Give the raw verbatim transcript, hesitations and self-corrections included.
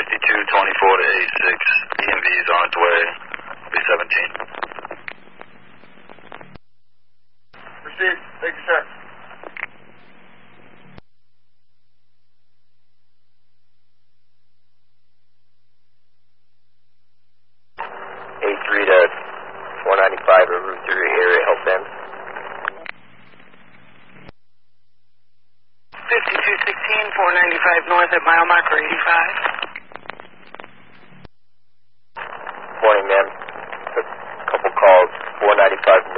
fifty-two twenty-four to eighty-six. E M V is on its way. three seventeen. Proceed. Thank you, sir. A three to four ninety-five or Route three area, help them. fifty-two sixteen, four ninety-five north at mile marker eighty-five. Morning, ma'am. A couple calls, four ninety-five